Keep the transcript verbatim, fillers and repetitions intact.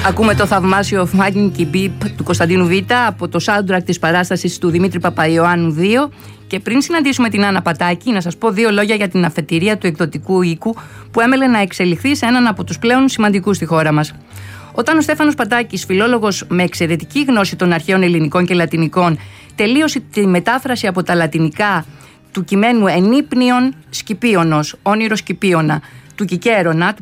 Ακούμε το θαυμάσιο Finding a Beep του Κωνσταντίνου Β από το soundtrack της παράστασης του Δημήτρη Παπαϊωάννου δύο. Και πριν συναντήσουμε την Άννα Πατάκη, να σας πω δύο λόγια για την αφετηρία του εκδοτικού οίκου που έμελε να εξελιχθεί σε έναν από τους πλέον σημαντικούς στη χώρα μας. Όταν ο Στέφανος Πατάκης, φιλόλογος με εξαιρετική γνώση των αρχαίων ελληνικών και λατινικών, τελείωσε τη μετάφραση από τα λατινικά του κειμένου Ενύπνιον Σκυπίωνος, όνειρο Σκυπίωνα, του Κικέρονα,